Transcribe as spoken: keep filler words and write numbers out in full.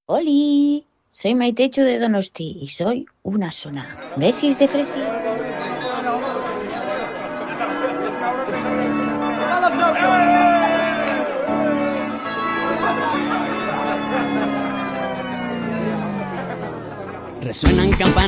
Oli, soy Maitechu de Donosti y soy una zona. ¿Besis de fresi? Resuenan campanas.